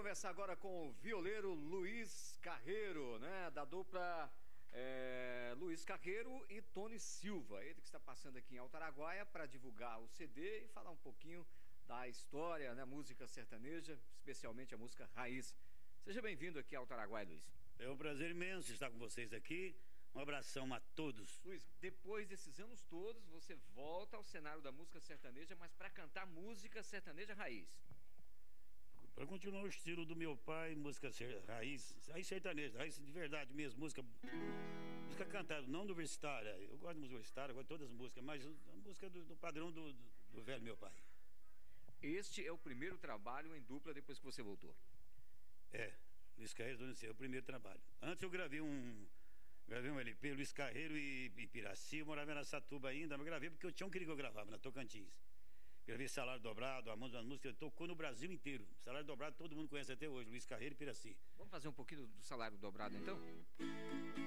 conversar agora com o violeiro Luiz Carreiro, né? Da dupla Luiz Carreiro e Tony Silva. Ele que está passando aqui em Alto Araguaia para divulgar o CD e falar um pouquinho da história, né? Música sertaneja, especialmente a música raiz. Seja bem-vindo aqui a Alto Araguaia, Luiz. É um prazer imenso estar com vocês aqui. Um abração a todos. Luiz, depois desses anos todos, você volta ao cenário da música sertaneja, mas para cantar música sertaneja raiz. Para continuar o estilo do meu pai, música raiz sertaneja, raiz de verdade mesmo, música cantada, não universitária. Eu gosto de música universitária, gosto de todas as músicas, mas a música do padrão do velho meu pai. Este é o primeiro trabalho em dupla depois que você voltou? Luiz Carreiro é o primeiro trabalho. Antes eu gravei um LP, Luiz Carreiro e Piraci. Eu morava na Satuba ainda, mas gravei porque eu tinha um que eu gravava na Tocantins. Gravei Salário Dobrado, uma música que tocou no Brasil inteiro. Salário Dobrado todo mundo conhece até hoje, Luiz Carreiro e Piraci. Vamos fazer um pouquinho do Salário Dobrado então?